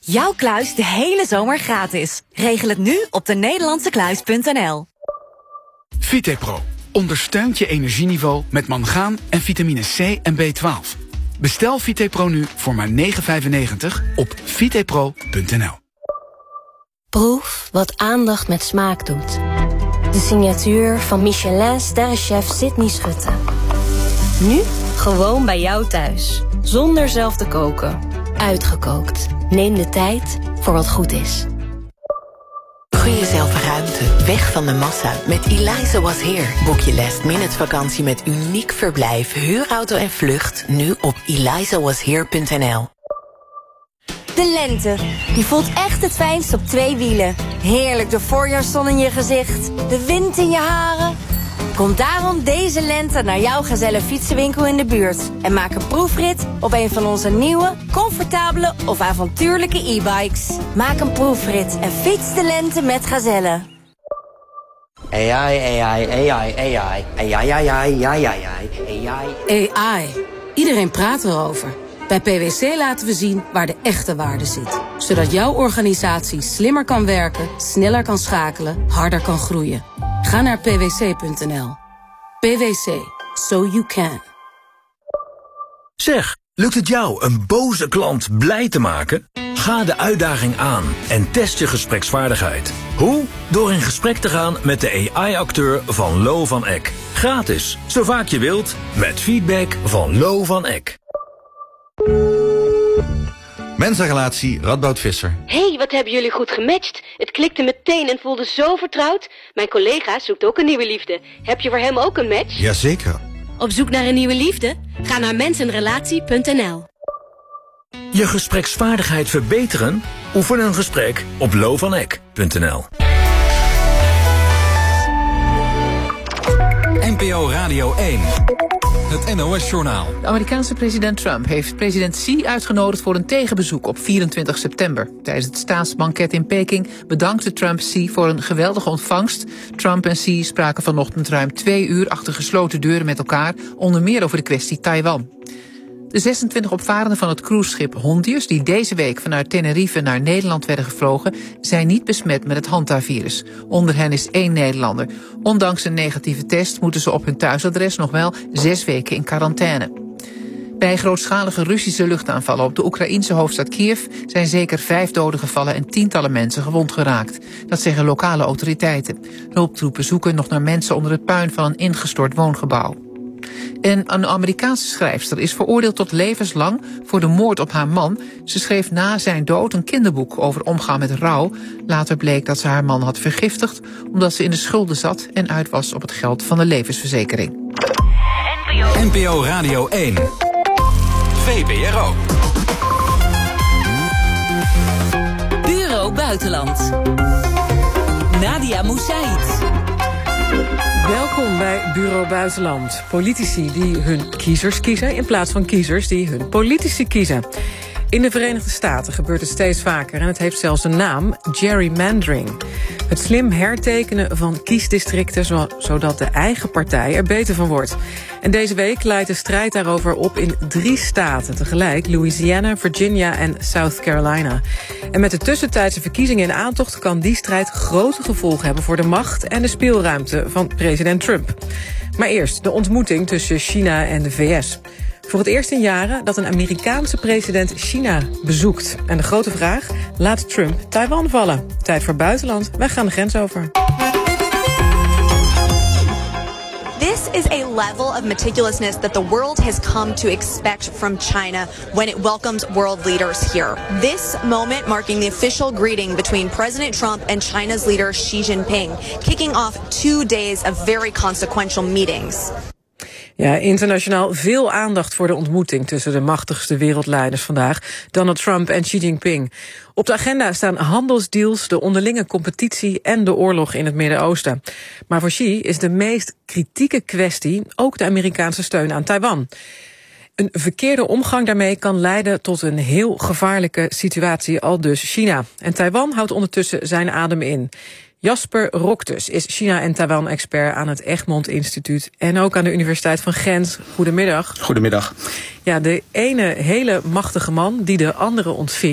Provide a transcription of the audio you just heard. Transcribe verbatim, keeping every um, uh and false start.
Jouw kluis de hele zomer gratis. Regel het nu op de Nederlandse kluis punt n l. Vitepro ondersteunt je energieniveau met mangaan en vitamine C en B twaalf. Bestel Vitepro nu voor maar negen vijfennegentig op vitepro punt n l. Proef wat aandacht met smaak doet. De signatuur van Michelin-sterrenchef Sydney Schutte. Nu gewoon bij jou thuis. Zonder zelf te koken. Uitgekookt. Neem de tijd voor wat goed is. Gun jezelf ruimte, weg van de massa. Met Eliza Was Here boek je last minute vakantie met uniek verblijf, huurauto en vlucht. Nu op eliza was here punt n l. De lente, die voelt echt het fijnst op twee wielen. Heerlijk de voorjaarszon in je gezicht, de wind in je haren. Kom daarom deze lente naar jouw Gazelle fietsenwinkel in de buurt. En maak een proefrit op een van onze nieuwe, comfortabele of avontuurlijke e-bikes. Maak een proefrit en fiets de lente met Gazelle. A I, A I, A I, A I, A I, A I, A I, A I. A I. Iedereen praat erover. Bij P W C laten we zien waar de echte waarde zit. Zodat jouw organisatie slimmer kan werken, sneller kan schakelen, harder kan groeien. Ga naar p w c punt n l. P W C. So you can. Zeg, lukt het jou een boze klant blij te maken? Ga de uitdaging aan en test je gespreksvaardigheid. Hoe? Door in gesprek te gaan met de A I-acteur van Lo van Eck. Gratis, zo vaak je wilt, met feedback van Lo van Eck. Mensenrelatie Radboud Visser. Hey, wat hebben jullie goed gematcht. Het klikte meteen en voelde zo vertrouwd. Mijn collega zoekt ook een nieuwe liefde. Heb je voor hem ook een match? Jazeker. Op zoek naar een nieuwe liefde? Ga naar mensenrelatie punt n l. Je gespreksvaardigheid verbeteren? Oefen een gesprek op lo van eck punt n l. N P O Radio één. Het N O S-journaal. De Amerikaanse president Trump heeft president Xi uitgenodigd voor een tegenbezoek op vierentwintig september. Tijdens het staatsbanket in Peking bedankte Trump Xi voor een geweldige ontvangst. Trump en Xi spraken vanochtend ruim twee uur achter gesloten deuren met elkaar, onder meer over de kwestie Taiwan. De zesentwintig opvarenden van het cruiseschip Hondius, die deze week vanuit Tenerife naar Nederland werden gevlogen, zijn niet besmet met het hantavirus. Onder hen is één Nederlander. Ondanks een negatieve test moeten ze op hun thuisadres nog wel zes weken in quarantaine. Bij grootschalige Russische luchtaanvallen op de Oekraïense hoofdstad Kiev zijn zeker vijf doden gevallen en tientallen mensen gewond geraakt. Dat zeggen lokale autoriteiten. Hulptroepen zoeken nog naar mensen onder het puin van een ingestort woongebouw. En een Amerikaanse schrijfster is veroordeeld tot levenslang voor de moord op haar man. Ze schreef na zijn dood een kinderboek over omgaan met rouw. Later bleek dat ze haar man had vergiftigd omdat ze in de schulden zat en uit was op het geld van de levensverzekering. N P O Radio één. V P R O. Bureau Buitenland. Nadia Moussaïd. Welkom bij Bureau Buitenland. Politici die hun kiezers kiezen in plaats van kiezers die hun politici kiezen. In de Verenigde Staten gebeurt het steeds vaker en het heeft zelfs een naam, gerrymandering. Het slim hertekenen van kiesdistricten zodat de eigen partij er beter van wordt. En deze week leidt de strijd daarover op in drie staten tegelijk, Louisiana, Virginia en South Carolina. En met de tussentijdse verkiezingen in aantocht kan die strijd grote gevolgen hebben voor de macht en de speelruimte van president Trump. Maar eerst de ontmoeting tussen China en de V S. Voor het eerst in jaren dat een Amerikaanse president China bezoekt. En de grote vraag, laat Trump Taiwan vallen? Tijd voor buitenland, wij gaan de grens over. This is a level of meticulousness that the world has come to expect from China when it welcomes world leaders here. This moment marking the official greeting between President Trump and China's leader Xi Jinping, kicking off two days of very consequential meetings. Ja, internationaal veel aandacht voor de ontmoeting tussen de machtigste wereldleiders vandaag, Donald Trump en Xi Jinping. Op de agenda staan handelsdeals, de onderlinge competitie en de oorlog in het Midden-Oosten. Maar voor Xi is de meest kritieke kwestie ook de Amerikaanse steun aan Taiwan. Een verkeerde omgang daarmee kan leiden tot een heel gevaarlijke situatie, aldus China. En Taiwan houdt ondertussen zijn adem in. Jasper Roktus is China- en Taiwan-expert aan het Egmont Instituut en ook aan de Universiteit van Gent. Goedemiddag. Goedemiddag. Ja, de ene hele machtige man die de andere ontving.